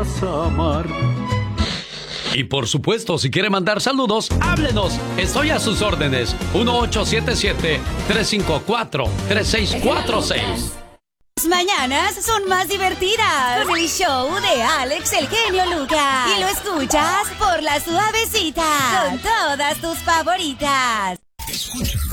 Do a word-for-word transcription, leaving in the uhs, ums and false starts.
vas a amar. Y por supuesto, si quiere mandar saludos, háblenos. Estoy a sus órdenes. uno ocho siete siete, tres cinco cuatro, tres seis cuatro seis. Las mañanas son más divertidas con el show de Alex el genio Lucas. Y lo escuchas por La Suavecita con todas tus favoritas.